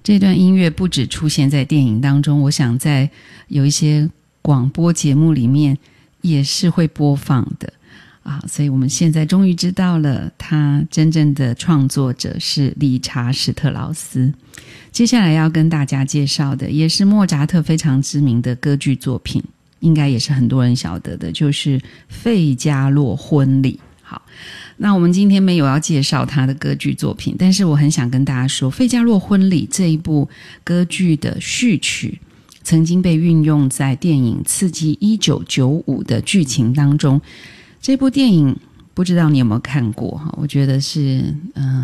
这段音乐不只出现在电影当中，我想在有一些广播节目里面也是会播放的所以我们现在终于知道了他真正的创作者是理查史特劳斯。接下来要跟大家介绍的也是莫扎特非常知名的歌剧作品，应该也是很多人晓得的，就是费加洛婚礼。好，那我们今天没有要介绍他的歌剧作品，但是我很想跟大家说，费加洛婚礼这一部歌剧的序曲曾经被运用在电影《刺激1995》的剧情当中。这部电影不知道你有没有看过，我觉得是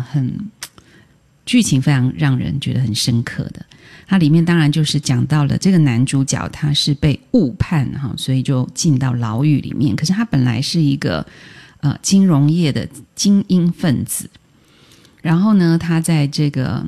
剧情非常让人觉得很深刻的。它里面当然就是讲到了这个男主角他是被误判所以就进到牢狱里面，可是他本来是一个金融业的精英分子，然后呢他在这个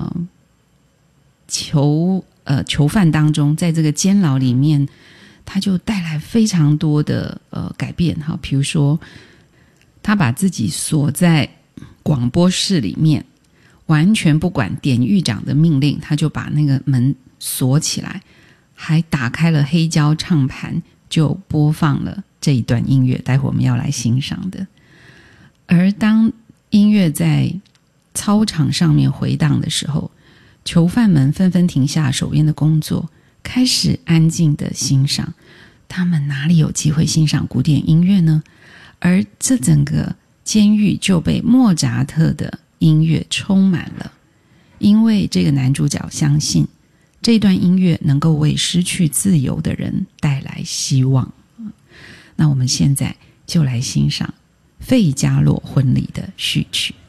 囚犯当中，在这个监牢里面他就带来非常多的改变比如说他把自己锁在广播室里面，完全不管典狱长的命令，他就把那个门锁起来，还打开了黑胶唱盘，就播放了这一段音乐，待会我们要来欣赏的。而当音乐在操场上面回荡的时候，囚犯们纷纷停下手边的工作，开始安静的欣赏。他们哪里有机会欣赏古典音乐呢？而这整个监狱就被莫扎特的音乐充满了，因为这个男主角相信这段音乐能够为失去自由的人带来希望。那我们现在就来欣赏费加洛婚礼的序曲。